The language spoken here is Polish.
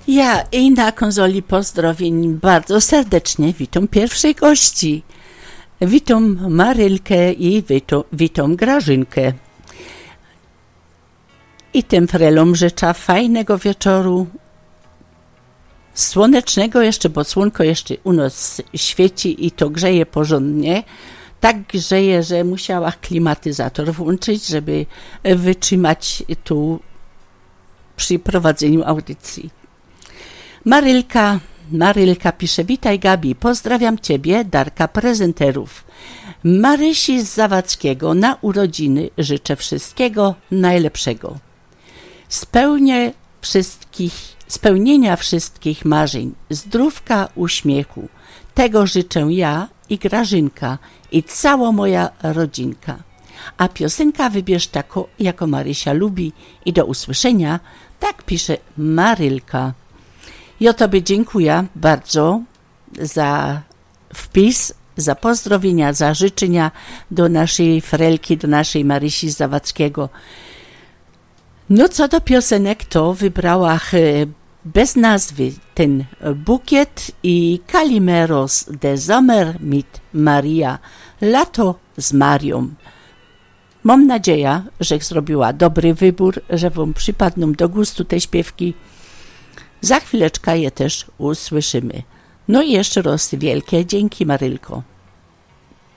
Ja i na konzoli pozdrowień bardzo serdecznie witam pierwszej gości. Witam Marylkę i witam Grażynkę. I tym frelom życzę fajnego wieczoru, słonecznego jeszcze, bo słonko jeszcze u nas świeci i to grzeje porządnie. Tak grzeje, że musiała klimatyzator włączyć, żeby wytrzymać tu przy prowadzeniu audycji. Marylka pisze: witaj Gabi, pozdrawiam Ciebie, Darka Prezenterów. Marysi z Zawadzkiego na urodziny życzę wszystkiego najlepszego. Spełnienia wszystkich marzeń, zdrówka, uśmiechu. Tego życzę ja i Grażynka i cała moja rodzinka. A piosenka wybierz taką, jako Marysia lubi i do usłyszenia. Tak pisze Marylka. Ja Tobie dziękuję bardzo za wpis, za pozdrowienia, za życzenia do naszej frelki, do naszej Marysi z Zawadzkiego. No co do piosenek, to wybrała bez nazwy ten bukiet i Kalimeros de Sommer mit Maria, lato z Marią. Mam nadzieję, że zrobiła dobry wybór, że Wam przypadną do gustu te śpiewki. Za chwileczkę je też usłyszymy. No i jeszcze raz wielkie dzięki, Marylko.